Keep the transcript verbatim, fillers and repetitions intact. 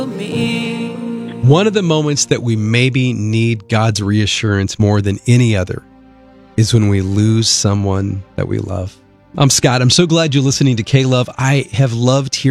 One of the moments that we maybe need God's reassurance more than any other is when we lose someone that we love. I'm Scott. I'm so glad you're listening to K-Love. I have loved hearing